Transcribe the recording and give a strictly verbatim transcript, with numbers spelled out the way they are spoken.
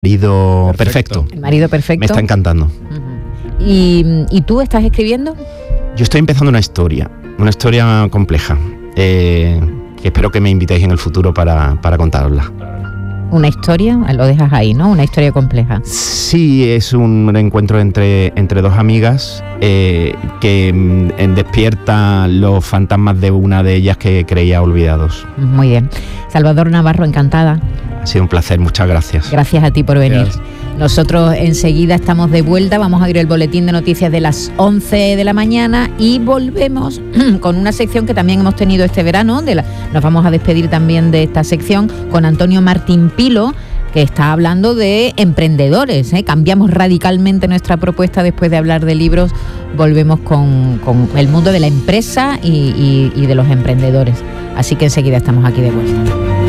marido perfecto. perfecto. El marido perfecto. Me está encantando. Uh-huh. ¿Y, ¿Y tú estás escribiendo? Yo estoy empezando una historia, una historia compleja, eh, que espero que me invitéis en el futuro para, para contarosla. Una historia, lo dejas ahí, ¿no? Una historia compleja. Sí, es un encuentro entre, entre dos amigas eh, que mm, despierta los fantasmas de una de ellas que creía olvidados. Muy bien. Salvador Navarro, encantada. Ha sido un placer, muchas gracias. Gracias a ti por venir. Gracias. Nosotros enseguida estamos de vuelta, vamos a ir el boletín de noticias de las once de la mañana y volvemos con una sección que también hemos tenido este verano. De la, nos vamos a despedir también de esta sección con Antonio Martín Pilo, que está hablando de emprendedores, ¿eh? Cambiamos radicalmente nuestra propuesta después de hablar de libros, volvemos con, con el mundo de la empresa y, y, y de los emprendedores. Así que enseguida estamos aquí de vuelta.